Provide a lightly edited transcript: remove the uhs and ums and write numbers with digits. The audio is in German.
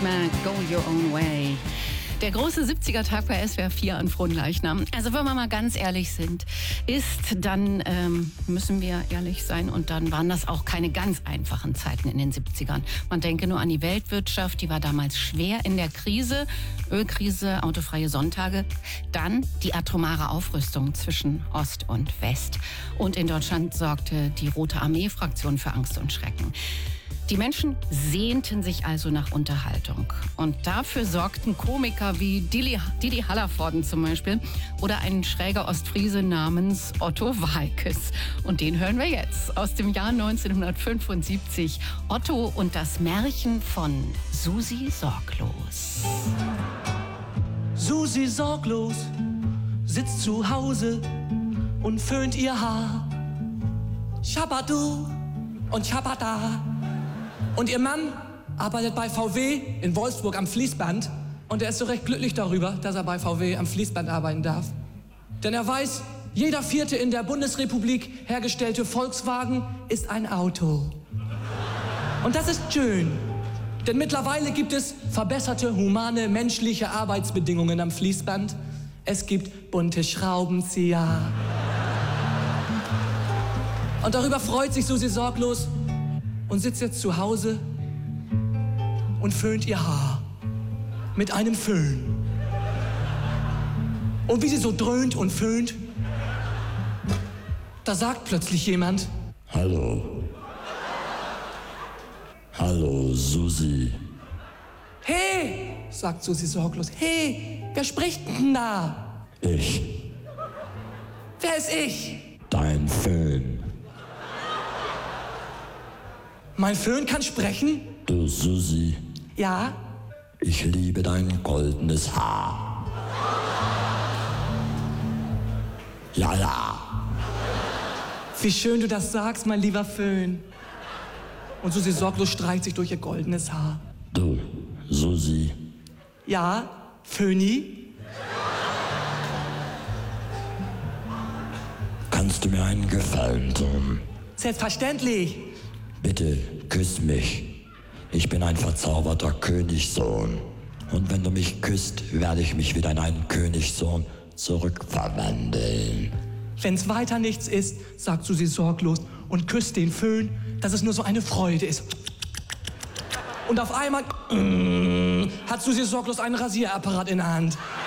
Mac, Go Your Own Way. Der große 70er-Tag bei SWR 4 an Fronleichnam. Also wenn wir mal ganz ehrlich sind, dann müssen wir ehrlich sein und dann waren das auch keine ganz einfachen Zeiten in den 70ern. Man denke nur an die Weltwirtschaft, die war damals schwer in der Krise. Ölkrise, autofreie Sonntage. Dann die atomare Aufrüstung zwischen Ost und West. Und in Deutschland sorgte die Rote Armee-Fraktion für Angst und Schrecken. Die Menschen sehnten sich also nach Unterhaltung. Und dafür sorgten Komiker wie Didi Hallervorden zum Beispiel oder ein schräger Ostfriese namens Otto Waalkes. Und den hören wir jetzt aus dem Jahr 1975. Otto und das Märchen von Susi Sorglos. Susi Sorglos sitzt zu Hause und föhnt ihr Haar. Schabadu und Schabada. Und ihr Mann arbeitet bei VW in Wolfsburg am Fließband. Und er ist so recht glücklich darüber, dass er bei VW am Fließband arbeiten darf. Denn er weiß, jeder vierte in der Bundesrepublik hergestellte Volkswagen ist ein Auto. Und das ist schön. Denn mittlerweile gibt es verbesserte, humane, menschliche Arbeitsbedingungen am Fließband. Es gibt bunte Schraubenzieher. Und darüber freut sich Susi Sorglos und sitzt jetzt zu Hause und föhnt ihr Haar mit einem Föhn. Und wie sie so dröhnt und föhnt, da sagt plötzlich jemand: Hallo. Hallo, Susi. Hey, sagt Susi Sorglos. Hey, wer spricht denn da? Ich, Wer ist ich? dein Föhn. Mein Föhn kann sprechen? Du, Susi, Ja. ich liebe dein goldenes Haar. Ja, ja. Wie schön du das sagst, mein lieber Föhn. Und Susi Sorglos streicht sich durch ihr goldenes Haar. Du, Susi, Ja, Föhni? kannst du mir einen Gefallen tun? Selbstverständlich. Bitte küss mich. Ich bin ein verzauberter Königssohn. Und wenn du mich küsst, werde ich mich wieder in einen Königssohn zurückverwandeln. Wenn's weiter nichts ist, sagt Susi Sorglos und küsst den Föhn, dass es nur so eine Freude ist. Und auf einmal hat Susi Sorglos einen Rasierapparat in der Hand.